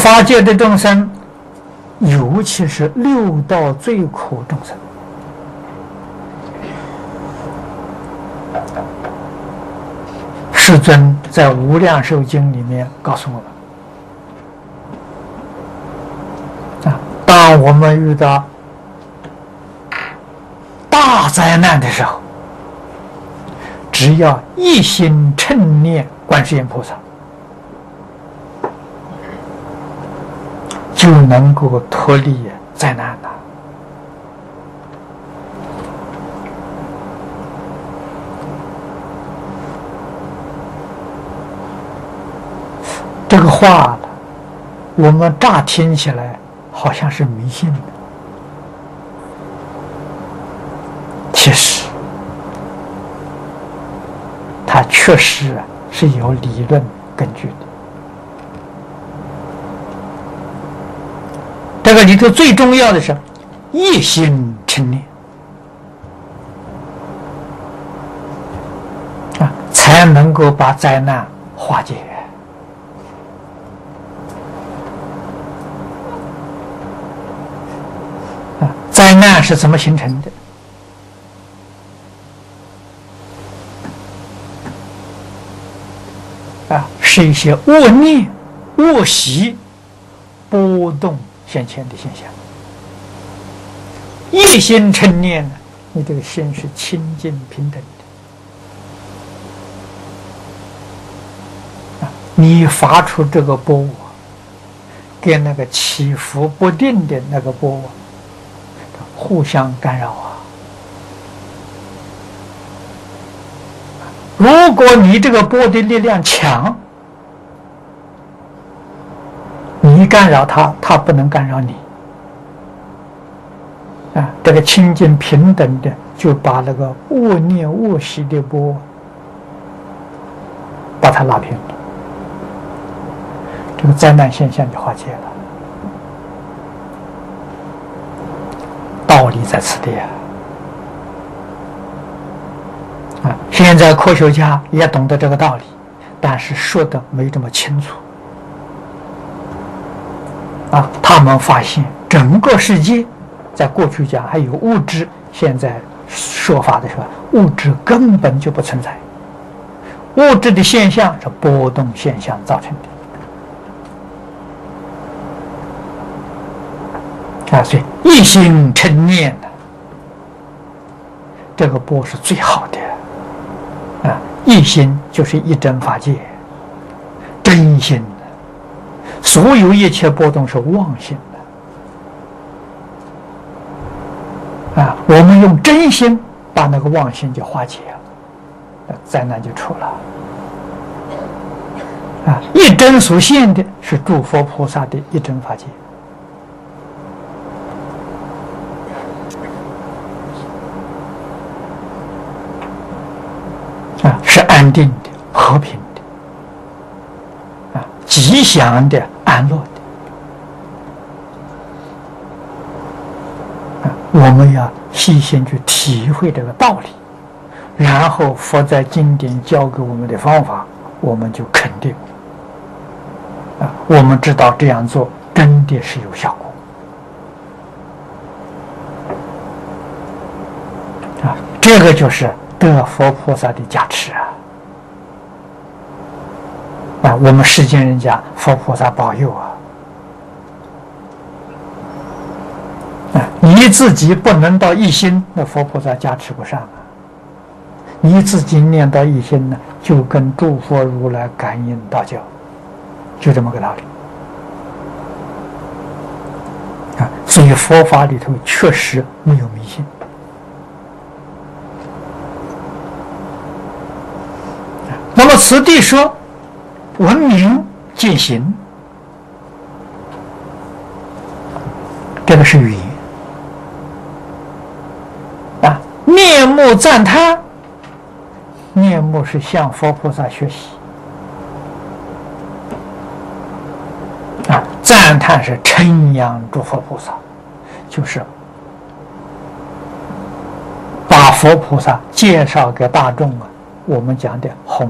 法界的众生，尤其是六道最苦众生，世尊在《无量寿经》里面告诉我们：当我们遇到大灾难的时候，只要一心称念观世音菩萨，就能够脱离灾难了。这个话呢，我们乍听起来好像是迷信的，其实它确实是有理论根据的。这个里头最重要的是一心称念才能够把灾难化解。灾难是怎么形成的？是一些恶念、恶习波动现前的现象。一心称念呢，你这个心是清净平等的。你发出这个波，跟那个起伏不定的那个波互相干扰如果你这个波的力量强，你干扰它，它不能干扰你。这个清净平等的，就把那个恶念恶习的波，把它拉平了，这个灾难现象就化解了。道理在此地现在科学家也懂得这个道理，但是说的没这么清楚他们发现整个世界，在过去讲还有物质，现在说法的时候，物质根本就不存在，物质的现象是波动现象造成的所以一心称念这个波是最好的一心就是一真法界，真心所有一切波动是妄心的我们用真心把那个妄心就化解了，灾难就出了一真所现的是诸佛菩萨的一真法界是安定的、和平的吉祥的、安乐的我们要细心去体会这个道理，然后佛在经典教给我们的方法，我们就肯定我们知道这样做真的是有效果这个就是得佛菩萨的加持我们世间人家佛菩萨保佑你自己不能到一心，那佛菩萨加持不上你自己念到一心呢，就跟诸佛如来感应道交，就这么个道理所以佛法里头确实没有迷信那么此地说闻名见行，这个是语言面目赞叹，面目是向佛菩萨学习赞叹是称扬诸佛菩萨，就是把佛菩萨介绍给大众我们讲的弘